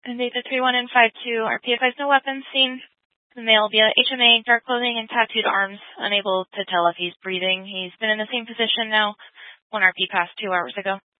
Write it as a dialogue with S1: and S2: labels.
S1: And data 31 and 52, RP advised no weapons seen. The male via HMA, dark clothing, and tattooed arms, unable to tell if he's breathing. He's been in the same position now. One RP passed 2 hours ago.